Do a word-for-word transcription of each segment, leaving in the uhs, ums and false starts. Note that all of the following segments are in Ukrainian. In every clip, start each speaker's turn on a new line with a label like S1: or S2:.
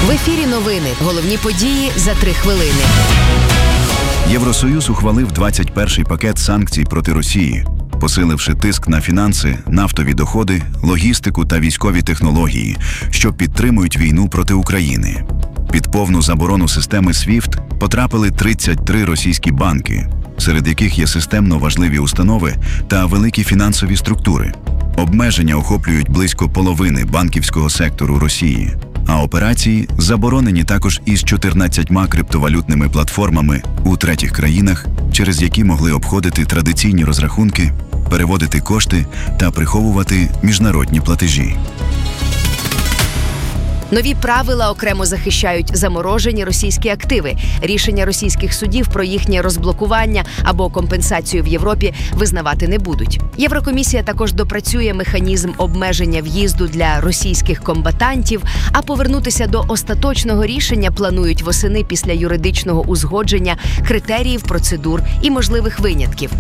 S1: В ефірі новини. Головні події за три хвилини.
S2: Євросоюз ухвалив двадцять перший пакет санкцій проти Росії, посиливши тиск на фінанси, нафтові доходи, логістику та військові технології, що підтримують війну проти України. Під повну заборону системи свіфт потрапили тридцять три російські банки, серед яких є системно важливі установи та великі фінансові структури. Обмеження охоплюють близько половини банківського сектору Росії, а операції заборонені також із чотирнадцятьма криптовалютними платформами у третіх країнах, через які могли обходити традиційні розрахунки, переводити кошти та приховувати міжнародні платежі.
S1: Нові правила окремо захищають заморожені російські активи. Рішення російських судів про їхнє розблокування або компенсацію в Європі визнавати не будуть. Єврокомісія також допрацює механізм обмеження в'їзду для російських комбатантів, а повернутися до остаточного рішення планують восени після юридичного узгодження критеріїв, процедур і можливих винятків.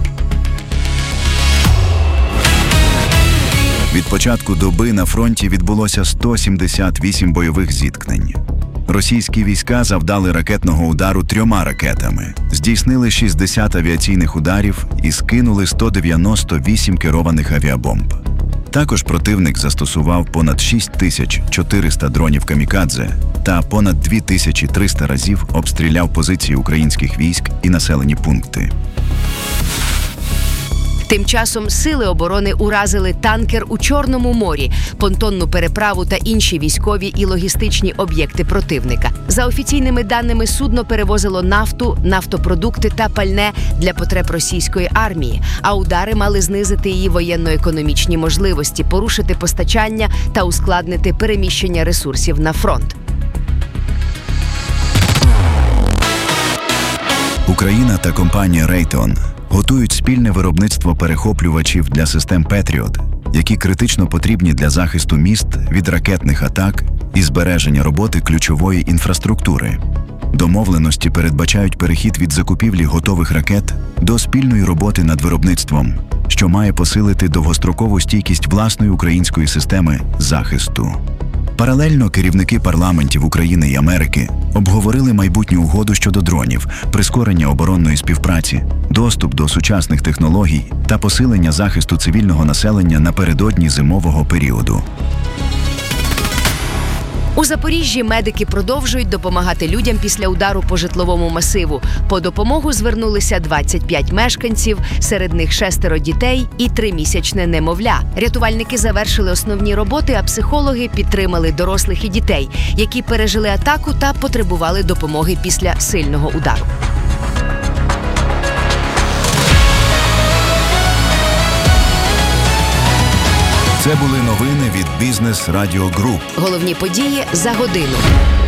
S2: Від початку доби на фронті відбулося сто сімдесят вісім бойових зіткнень. Російські війська завдали ракетного удару трьома ракетами, здійснили шістдесят авіаційних ударів і скинули сто дев'яносто вісім керованих авіабомб. Також противник застосував понад шість тисяч чотириста дронів камікадзе та понад дві тисячі триста разів обстріляв позиції українських військ і населені пункти.
S1: Тим часом сили оборони уразили танкер у Чорному морі, понтонну переправу та інші військові і логістичні об'єкти противника. За офіційними даними, судно перевозило нафту, нафтопродукти та пальне для потреб російської армії, а удари мали знизити її воєнно-економічні можливості, порушити постачання та ускладнити переміщення ресурсів на фронт.
S2: Україна та компанія Raytheon готують спільне виробництво перехоплювачів для систем Петріот, які критично потрібні для захисту міст від ракетних атак і збереження роботи ключової інфраструктури. Домовленості передбачають перехід від закупівлі готових ракет до спільної роботи над виробництвом, що має посилити довгострокову стійкість власної української системи захисту. Паралельно керівники парламентів України і Америки обговорили майбутню угоду щодо дронів, прискорення оборонної співпраці, доступ до сучасних технологій та посилення захисту цивільного населення напередодні зимового періоду.
S1: У Запоріжжі медики продовжують допомагати людям після удару по житловому масиву. По допомогу звернулися двадцять п'ять мешканців, серед них шестеро дітей і тримісячне немовля. Рятувальники завершили основні роботи, а психологи підтримали дорослих і дітей, які пережили атаку та потребували допомоги після сильного удару.
S2: Це були новини від Бізнес Радіо Груп.
S1: Головні події за годину.